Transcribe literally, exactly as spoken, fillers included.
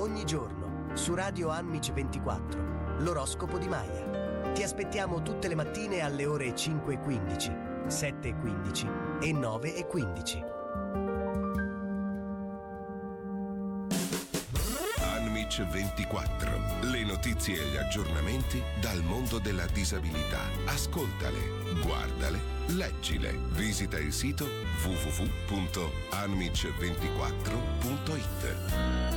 Ogni giorno, su Radio Anmic ventiquattro, l'oroscopo di Maya. Ti aspettiamo tutte le mattine alle ore cinque e quindici, sette e quindici e nove e quindici. Anmic ventiquattro. Le notizie e gli aggiornamenti dal mondo della disabilità. Ascoltale, guardale, leggile. Visita il sito w w w punto anmic ventiquattro punto it.